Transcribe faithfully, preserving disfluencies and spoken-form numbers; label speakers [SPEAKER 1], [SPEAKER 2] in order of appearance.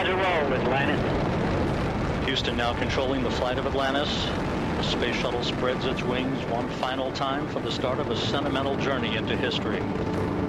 [SPEAKER 1] Roger, roll, Atlantis.
[SPEAKER 2] Houston now controlling the flight of Atlantis. The space shuttle spreads its wings one final time for the start of a sentimental journey into history.